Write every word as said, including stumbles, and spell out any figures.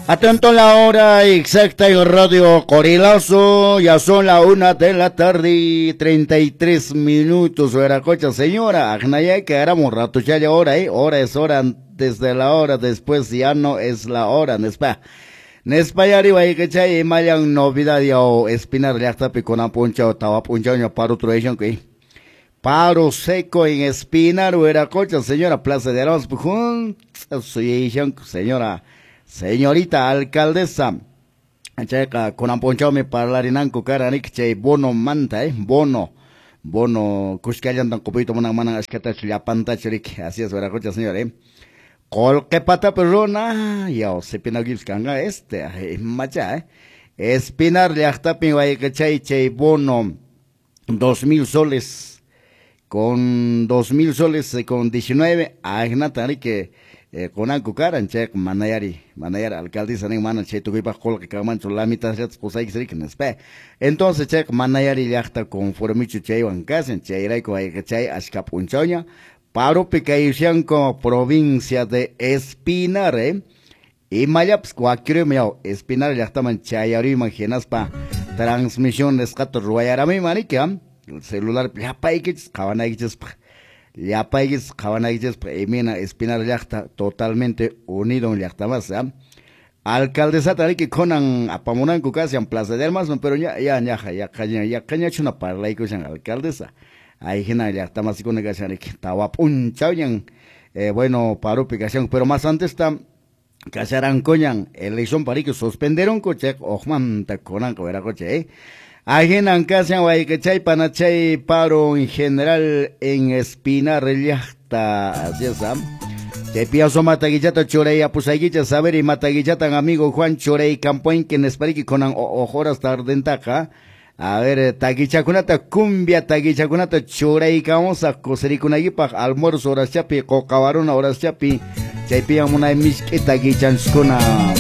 Atento a la hora exacta en Radio Corilazo, ya son la una de la tarde, treinta y tres minutos, Veracocha, señora, Agnaya, que éramos rato ya de hora, eh, hora es hora, desde la hora, después ya no es la hora, Nespa. Nespa ya arriba, y que chay, mayan novedad ya o espinar ya está picona puncha o tava puncha ya paro tradition que paro seco en espinar, Veracocha, señora, Plaza de Armas, pujun, señora. Señorita alcaldesa, checa con amponchao me parlarinan ko karanik che bono manta eh bono bono kushkayan tan copito mana mana askata ya panta chirik así es Veracocha señor eh col que pata perrona ya se pina gips kanga este eh macha eh espinar le hasta pin vai que che che bono dos mil soles con dos mil soles con diecinueve agnatari que Eh, con anco caran che manayari manayari alcaldesa ni mana che tuvipa col que caman la mitad de las cosas que se nespe entonces che manayari yachta conformichu che iban casen che irai ko ay che aska punchoña paro picaisian como provincia de Espinar eh y mayaps cualquier meao Espinar yachta man chayari imaginas pa transmisión escato ruayara mi manica el celular ya paikits kawanaiches ya país Cabanaiches Emina Espinar Yachta totalmente unido en Yachta más, ¿eh? Alcaldesa Tariki Conan Apamunan Cucasian Plaza de Armas, pero ya ya ya ya caña ya caña chuna para la icosian alcaldesa. Ahí gena Yachta más con negación que estaba punchayan eh bueno para ubicación, pero más antes está Casaran Coñan, elección para que suspendieron coche Ojman Taconan Covera coche, ¿eh? Ajena en casa, guaycachay, panachay, paro en general en Espinar, Yachta, así es, ¿ah? Te piazo mataguillata chorey, apusaguilla saber y mataguillata amigo Juan Chorey, Campoin, que en espariqui con ojoras tardentaca. A ver, taguichacunata cumbia, taguichacunata chorey, vamos a cosericunagui pa almuerzo, horas chapi, cocabarona, horas chapi, chay piamuna misque taguichanskuna.